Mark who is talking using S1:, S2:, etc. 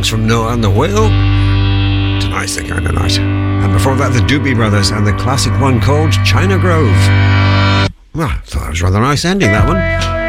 S1: songs from Noah and the Whale. Tonight's the kind of night. And before that, the Doobie Brothers and the classic one called China Grove. Well, I thought it was rather nice ending, that one.